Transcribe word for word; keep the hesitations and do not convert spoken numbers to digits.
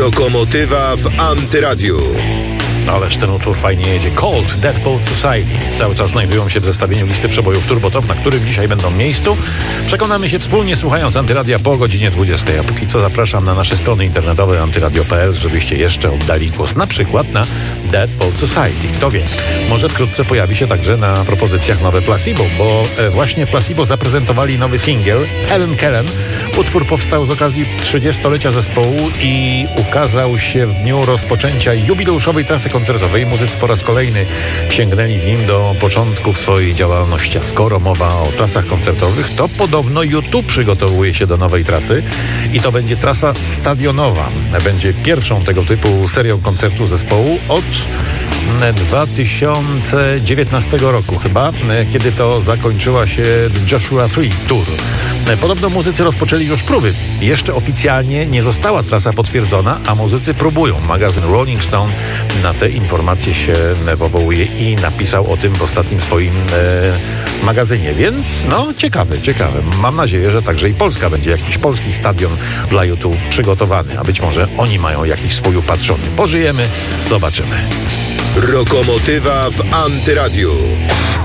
Lokomotywa w Antyradiu. Ależ ten utwór fajnie jedzie. Cold, Dead Poets Society. Cały czas znajdują się w zestawieniu listy przebojów Turbo Top, na którym dzisiaj będą miejscu. Przekonamy się wspólnie, słuchając Antyradia po godzinie dwudziestej. A póki co zapraszam na nasze strony internetowe antyradio kropka p l, żebyście jeszcze oddali głos na przykład na Dead Poets Society. Kto wie, może wkrótce pojawi się także na propozycjach nowe Placebo, bo właśnie Placebo zaprezentowali nowy singiel Helen Kellen. Utwór powstał z okazji trzydziestolecia zespołu i ukazał się w dniu rozpoczęcia jubileuszowej trasy koncertowej. Muzycy po raz kolejny sięgnęli w nim do początków swojej działalności. A skoro mowa o trasach koncertowych, to podobno YouTube przygotowuje się do nowej trasy i to będzie trasa stadionowa. Będzie pierwszą tego typu serią koncertu zespołu od dwa tysiące dziewiętnastego roku chyba, kiedy to zakończyła się Joshua trzy Tour. Podobno muzycy rozpoczęli już próby. Jeszcze oficjalnie nie została trasa potwierdzona, a muzycy próbują. Magazyn Rolling Stone na te informacje się powołuje i napisał o tym w ostatnim swoim e, magazynie. Więc no ciekawe, ciekawe. Mam nadzieję, że także i Polska będzie jakiś polski stadion dla YouTube przygotowany. A być może oni mają jakiś swój upatrzony. Pożyjemy, zobaczymy. Lokomotywa w Antyradiu.